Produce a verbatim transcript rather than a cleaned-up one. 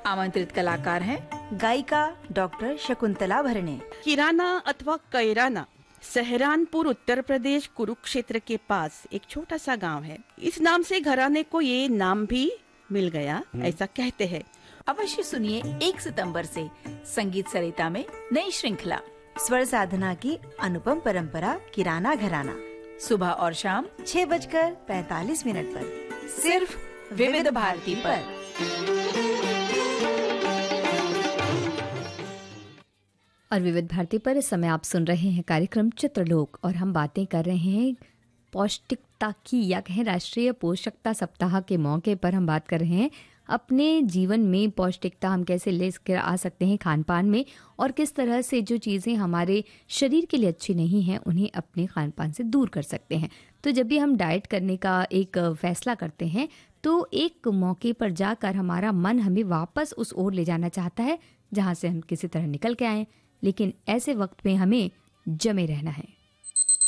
आमंत्रित कलाकार हैं गायिका डॉक्टर शकुंतला भरणे। किराना अथवा कैराना सहारनपुर उत्तर प्रदेश कुरुक्षेत्र के पास एक छोटा सा गांव है। इस नाम से घराने को ये नाम भी मिल गया, ऐसा कहते हैं। अवश्य सुनिए एक सितंबर से संगीत सरिता में नई श्रृंखला स्वर साधना की अनुपम परंपरा किराना घराना, सुबह और शाम छह बजकर पैतालीस मिनट पर, सिर्फ विविध भारती पर। और विविध भारती पर इस समय आप सुन रहे हैं कार्यक्रम चित्रलोक और हम बातें कर रहे हैं पौष्टिकता की, या कहें राष्ट्रीय पोषकता सप्ताह के मौके पर हम बात कर रहे हैं अपने जीवन में पौष्टिकता हम कैसे ले आ सकते हैं खान पान में, और किस तरह से जो चीज़ें हमारे शरीर के लिए अच्छी नहीं हैं उन्हें अपने खान पान से दूर कर सकते हैं। तो जब भी हम डाइट करने का एक फैसला करते हैं तो एक मौके पर जाकर हमारा मन हमें वापस उस ओर ले जाना चाहता है जहाँ से हम किसी तरह निकल के आएँ, लेकिन ऐसे वक्त में हमें जमे रहना है।